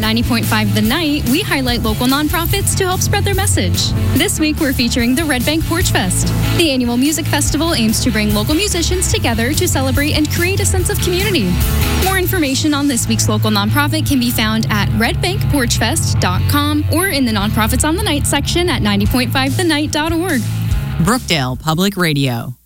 90.5 The Night, we highlight local nonprofits to help spread their message. This week, we're featuring the Red Bank Porch Fest. The annual music festival aims to bring local musicians together to celebrate and create a sense of community. More information on this week's local nonprofit can be found at redbankporchfest.com or in the Nonprofits on the Night section at 90.5thenight.org. Brookdale Public Radio.